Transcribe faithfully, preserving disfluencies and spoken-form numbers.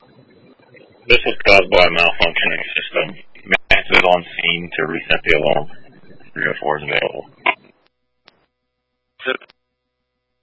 This was caused by a malfunctioning system. Max is on scene to reset the alarm. three oh four is available.